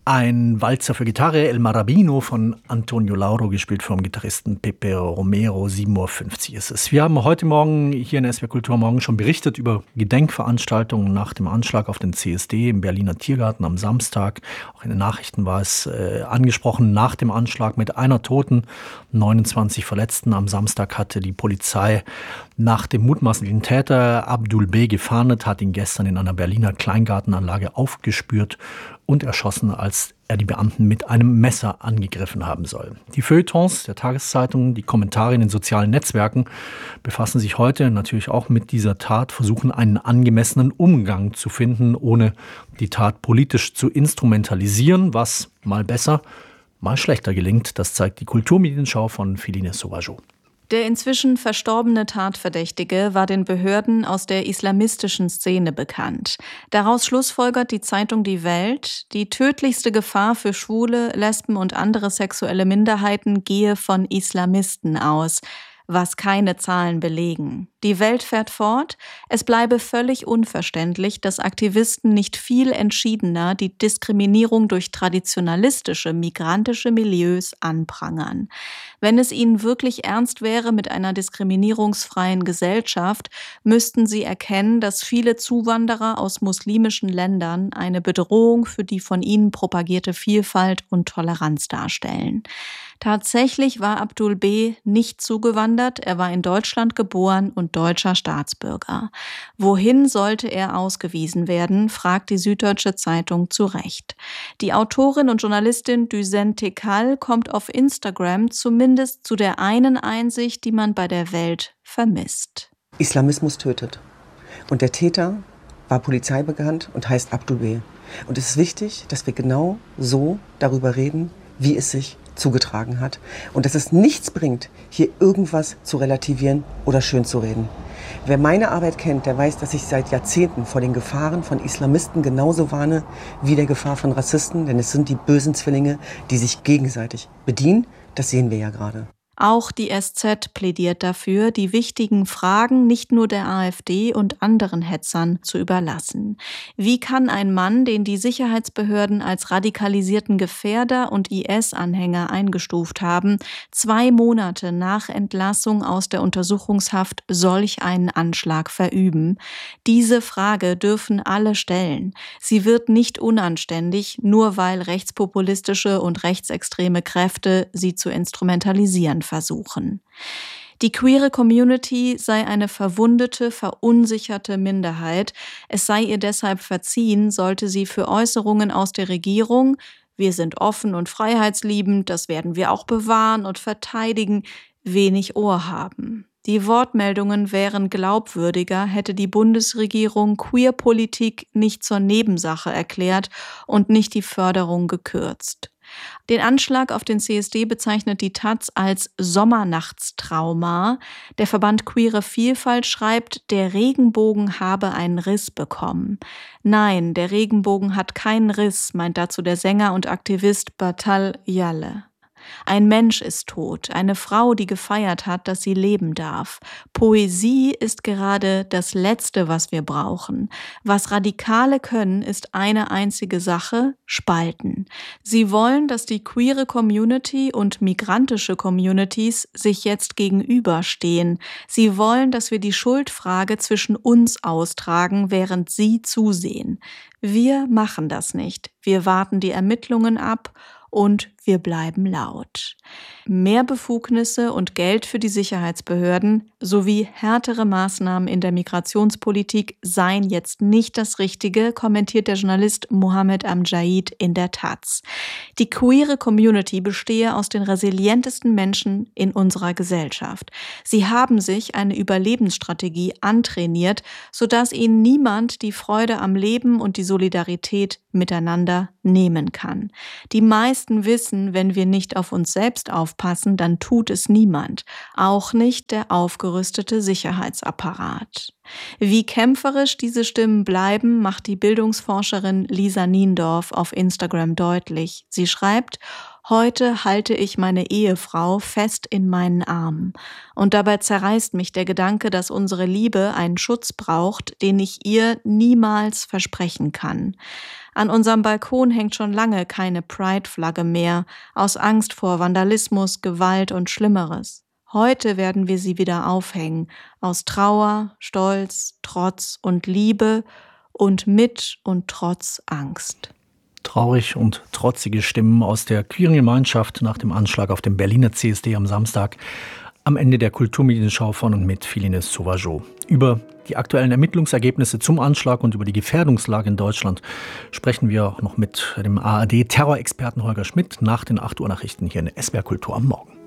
Ein Walzer für Gitarre, El Marabino von Antonio Lauro, gespielt vom Gitarristen Pepe Romero, 7:50 Uhr ist es. Wir haben heute Morgen hier in SWR Kultur morgen schon berichtet über Gedenkveranstaltungen nach dem Anschlag auf den CSD im Berliner Tiergarten am Samstag. Auch in den Nachrichten war es angesprochen, nach dem Anschlag mit einer Toten, 29 Verletzten. Am Samstag hatte die Polizei nach dem mutmaßlichen Täter Abdul B. gefahndet, hat ihn gestern in einer Berliner Kleingartenanlage aufgespürt und erschossen, als er die Beamten mit einem Messer angegriffen haben soll. Die Feuilletons der Tageszeitungen, die Kommentare in den sozialen Netzwerken befassen sich heute natürlich auch mit dieser Tat, versuchen einen angemessenen Umgang zu finden, ohne die Tat politisch zu instrumentalisieren, was mal besser, mal schlechter gelingt. Das zeigt die Kulturmedienschau von Philine Sauvageau. Der inzwischen verstorbene Tatverdächtige war den Behörden aus der islamistischen Szene bekannt. Daraus schlussfolgert die Zeitung Die Welt, die tödlichste Gefahr für Schwule, Lesben und andere sexuelle Minderheiten gehe von Islamisten aus, was keine Zahlen belegen. Die Welt fährt fort, es bleibe völlig unverständlich, dass Aktivisten nicht viel entschiedener die Diskriminierung durch traditionalistische, migrantische Milieus anprangern. Wenn es ihnen wirklich ernst wäre mit einer diskriminierungsfreien Gesellschaft, müssten sie erkennen, dass viele Zuwanderer aus muslimischen Ländern eine Bedrohung für die von ihnen propagierte Vielfalt und Toleranz darstellen. Tatsächlich war Abdul B. nicht zugewandert, er war in Deutschland geboren und deutscher Staatsbürger. Wohin sollte er ausgewiesen werden, fragt die Süddeutsche Zeitung zu Recht. Die Autorin und Journalistin Düsen Tekal kommt auf Instagram zumindest zu der einen Einsicht, die man bei der Welt vermisst. Islamismus tötet. Und der Täter war polizeibekannt und heißt Abdul B. Und es ist wichtig, dass wir genau so darüber reden, wie es sich zugetragen hat. Und dass es nichts bringt, hier irgendwas zu relativieren oder schön zu reden. Wer meine Arbeit kennt, der weiß, dass ich seit Jahrzehnten vor den Gefahren von Islamisten genauso warne wie der Gefahr von Rassisten, denn es sind die bösen Zwillinge, die sich gegenseitig bedienen. Das sehen wir ja gerade. Auch die SZ plädiert dafür, die wichtigen Fragen nicht nur der AfD und anderen Hetzern zu überlassen. Wie kann ein Mann, den die Sicherheitsbehörden als radikalisierten Gefährder und IS-Anhänger eingestuft haben, 2 Monate nach Entlassung aus der Untersuchungshaft solch einen Anschlag verüben? Diese Frage dürfen alle stellen. Sie wird nicht unanständig, nur weil rechtspopulistische und rechtsextreme Kräfte sie zu instrumentalisieren versuchen. Die queere Community sei eine verwundete, verunsicherte Minderheit. Es sei ihr deshalb verziehen, sollte sie für Äußerungen aus der Regierung „Wir sind offen und freiheitsliebend, das werden wir auch bewahren und verteidigen“ wenig Ohr haben. Die Wortmeldungen wären glaubwürdiger, hätte die Bundesregierung Queerpolitik nicht zur Nebensache erklärt und nicht die Förderung gekürzt. Den Anschlag auf den CSD bezeichnet die taz als Sommernachtstrauma. Der Verband Queere Vielfalt schreibt, der Regenbogen habe einen Riss bekommen. Nein, der Regenbogen hat keinen Riss, meint dazu der Sänger und Aktivist Batal Yalle. Ein Mensch ist tot, eine Frau, die gefeiert hat, dass sie leben darf. Poesie ist gerade das Letzte, was wir brauchen. Was Radikale können, ist eine einzige Sache: spalten. Sie wollen, dass die queere Community und migrantische Communities sich jetzt gegenüberstehen. Sie wollen, dass wir die Schuldfrage zwischen uns austragen, während sie zusehen. Wir machen das nicht. Wir warten die Ermittlungen ab und wir bleiben laut. Mehr Befugnisse und Geld für die Sicherheitsbehörden sowie härtere Maßnahmen in der Migrationspolitik seien jetzt nicht das Richtige, kommentiert der Journalist Mohammed Amjad in der taz. Die queere Community bestehe aus den resilientesten Menschen in unserer Gesellschaft. Sie haben sich eine Überlebensstrategie antrainiert, sodass ihnen niemand die Freude am Leben und die Solidarität miteinander nehmen kann. Die meisten wissen, wenn wir nicht auf uns selbst aufpassen, dann tut es niemand, auch nicht der aufgerüstete Sicherheitsapparat. Wie kämpferisch diese Stimmen bleiben, macht die Bildungsforscherin Lisa Niendorf auf Instagram deutlich. Sie schreibt: Heute halte ich meine Ehefrau fest in meinen Armen. Und dabei zerreißt mich der Gedanke, dass unsere Liebe einen Schutz braucht, den ich ihr niemals versprechen kann. An unserem Balkon hängt schon lange keine Pride-Flagge mehr, aus Angst vor Vandalismus, Gewalt und Schlimmeres. Heute werden wir sie wieder aufhängen, aus Trauer, Stolz, Trotz und Liebe und mit und trotz Angst. Traurig und trotzige Stimmen aus der queeren Gemeinschaft nach dem Anschlag auf dem Berliner CSD am Samstag. Am Ende der Kulturmedienschau von und mit Philine Sauvageau. Über die aktuellen Ermittlungsergebnisse zum Anschlag und über die Gefährdungslage in Deutschland sprechen wir auch noch mit dem ARD-Terrorexperten Holger Schmidt nach den 8 Uhr Nachrichten hier in SWR Kultur am Morgen.